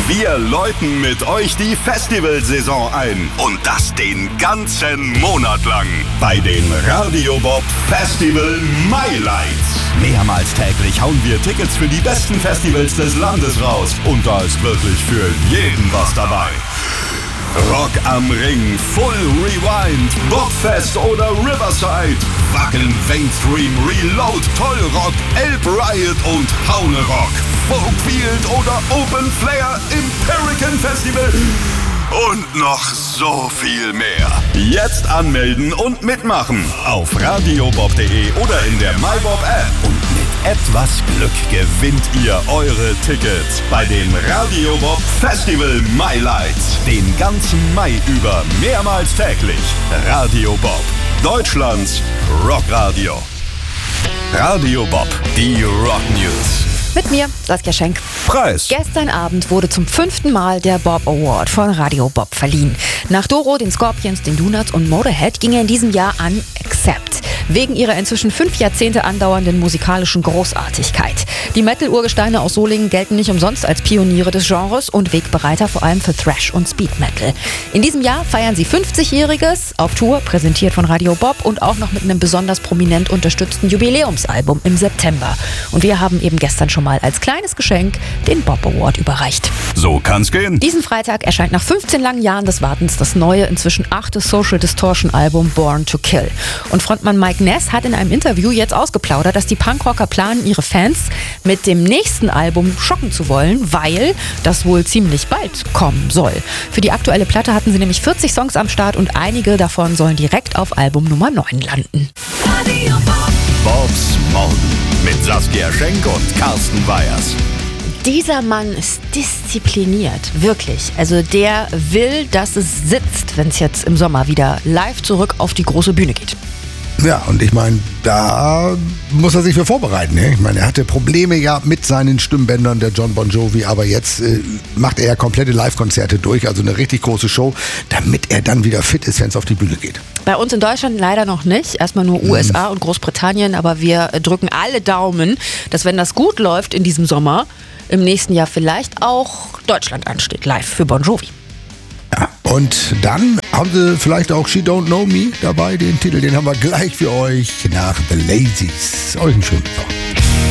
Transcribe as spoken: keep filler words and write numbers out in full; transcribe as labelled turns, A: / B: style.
A: Wir läuten mit euch die Festivalsaison ein. Und das den ganzen Monat lang. Bei den Radio Bob Festival Highlights. Mehrmals täglich hauen wir Tickets für die besten Festivals des Landes raus. Und da ist wirklich für jeden was dabei. Rock am Ring, Full Rewind, Bobfest oder Riverside, Wacken, Mainstream, Reload, Tollrock, Elb Riot und Haune Rock, Folkfield oder Open Flair im Pelican Festival und noch so viel mehr. Jetzt anmelden und mitmachen auf radiobob punkt de oder in der MyBob App. Und mit etwas Glück gewinnt ihr eure Tickets bei den Radio Bob Festival Highlights. Den ganzen Mai über mehrmals täglich. Radio Bob, Deutschlands Rockradio. Radio Bob, die Rock News.
B: Mit mir, Saskia Schenk.
A: Preis.
B: Gestern Abend wurde zum fünften Mal der Bob Award von Radio Bob verliehen. Nach Doro, den Scorpions, den Donuts und Motorhead ging er in diesem Jahr an Accept. Wegen ihrer inzwischen fünf Jahrzehnte andauernden musikalischen Großartigkeit. Die Metal-Urgesteine aus Solingen gelten nicht umsonst als Pioniere des Genres und Wegbereiter vor allem für Thrash und Speed Metal. In diesem Jahr feiern sie fünfzigjähriges auf Tour, präsentiert von Radio Bob und auch noch mit einem besonders prominent unterstützten Jubiläumsalbum im September. Und wir haben eben gestern schon mal als kleines Geschenk den Bob Award überreicht.
A: So kann's gehen.
B: Diesen Freitag erscheint nach fünfzehn langen Jahren des Wartens das neue, inzwischen achte Social Distortion Album Born to Kill. Und Frontmann Mike Ness hat in einem Interview jetzt ausgeplaudert, dass die Punkrocker planen, ihre Fans mit dem nächsten Album schocken zu wollen, weil das wohl ziemlich bald kommen soll. Für die aktuelle Platte hatten sie nämlich vierzig Songs am Start und einige davon sollen direkt auf Album Nummer neun landen.
A: Bobs Morgen mit Saskia Schenk und Carsten Weyers.
B: Dieser Mann ist diszipliniert, wirklich. Also der will, dass es sitzt, wenn es jetzt im Sommer wieder live zurück auf die große Bühne geht.
C: Ja, und ich meine, da muss er sich für vorbereiten. Ne? Ich meine, er hatte Probleme ja mit seinen Stimmbändern, der John Bon Jovi, aber jetzt äh, macht er ja komplette Live-Konzerte durch, also eine richtig große Show, damit er dann wieder fit ist, wenn es auf die Bühne geht.
B: Bei uns in Deutschland leider noch nicht, erstmal nur U S A und Großbritannien, aber wir drücken alle Daumen, dass wenn das gut läuft in diesem Sommer, im nächsten Jahr vielleicht auch Deutschland ansteht, live für Bon Jovi.
C: Ja, und dann haben sie vielleicht auch She Don't Know Me dabei, den Titel, den haben wir gleich für euch nach The Lazies. Euch einen schönen Tag.